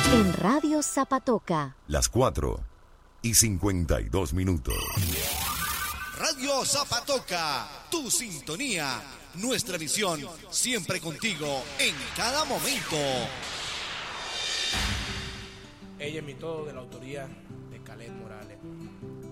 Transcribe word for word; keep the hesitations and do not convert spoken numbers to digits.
En Radio Zapatoca. Las cuatro y cincuenta y dos minutos. Radio Zapatoca, tu sintonía, nuestra visión, siempre contigo, en cada momento. Ella es mi todo, de la autoría de Caled Morales.